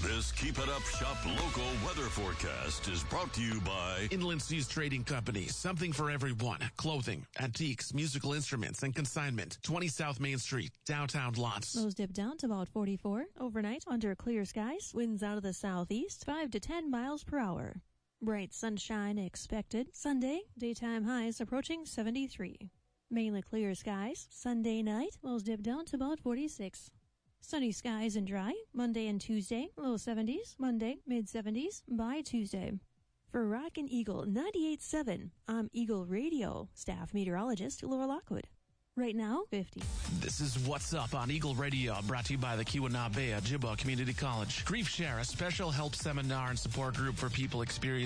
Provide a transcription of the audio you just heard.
This Keep It Up Shop local weather forecast is brought to you by Inland Seas Trading Company. Something for everyone. Clothing, antiques, musical instruments, and consignment. 20 South Main Street, downtown Lotz. Lows dip down to about 44. Overnight, under clear skies. Winds out of the southeast, 5 to 10 miles per hour. Bright sunshine expected. Sunday, daytime highs approaching 73. Mainly clear skies. Sunday night, lows dip down to about 46. Sunny skies and dry. Monday and Tuesday, low 70s. Monday, mid-70s by Tuesday. For Rockin' Eagle 98.7, I'm Eagle Radio staff meteorologist Laura Lockwood. Right now, 50. This is What's Up on Eagle Radio, brought to you by the Keweenaw Bay Ojibwa Community College. Grief Share, a special help seminar and support group for people experiencing